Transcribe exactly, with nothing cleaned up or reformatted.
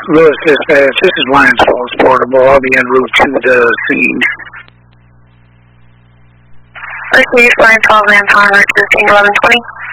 Lewis Dispatch, this is Lions Falls Portable. I'll be en route to the scene. Okay, flying twelve man power, thirteen eleven twenty.